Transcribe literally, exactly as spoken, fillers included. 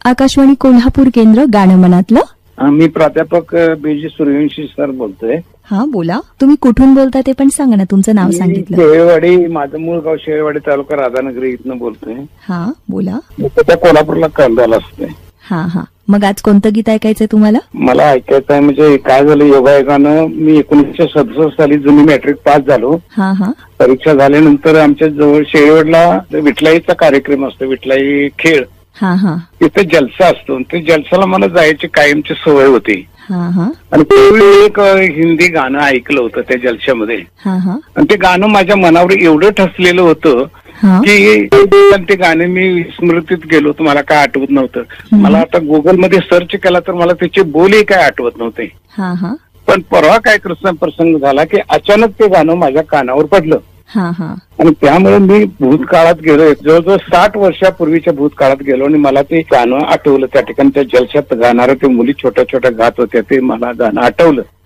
आकाशवाणी कोल्हापूर केंद्र गाणं मनातलं. हा, मी प्राध्यापक बीजी सूर्यवंशी सर बोलतोय. हा बोला. तुम्ही कुठून बोलता ते पण सांगा ना, तुमचं नाव मी सांगितलं. शेळेवाडी, माझं मूळ गाव शेळेवाडी तालुका राधानगरी इथनं बोलतोय. हा बोला. त्या कोल्हापूरला कालदाला असतोय. हा हा. मग आज कोणतं गीत ऐकायचंय तुम्हाला? मला ऐकायचं आहे म्हणजे काय झालं योगायोगानं मी एकोणीसशे सदुसष्ट साली जुनी मॅट्रिक पास झालो. हा हा. परीक्षा झाल्यानंतर आमच्या जवळ शेळेवाडला विठलाईचा कार्यक्रम असतो, विठलाई खेळ. हा हा. तिथे जलसा असतो. ते जलसाला मला जायची कायमची सवय होती. हा हा. आणि त्यावेळी एक हिंदी गाणं ऐकलं होतं त्या जलशामध्ये. हा हा. आणि ते गाणं माझ्या मनावर एवढं ठसलेलं होतं हा. की ते गाणे मी स्मृतीत गेलो तर मला काय आठवत नव्हतं. मला आता गुगलमध्ये सर्च केला तर मला त्याचे बोलही काय आठवत नव्हते. हा हा. पण परवा काय कृष्ण प्रसंग झाला की अचानक ते गाणं माझ्या कानावर पडलं. हा हा. आणि त्यामुळे मी भूतकाळात गेलो, जवळजवळ साठ वर्षापूर्वीच्या भूतकाळात गेलो आणि मला ते गाणं आठवलं. त्या ठिकाणी त्या जलशात गाणाऱ्या ते मुली छोट्या छोट्या गात होत्या, ते मला गाणं आठवलं.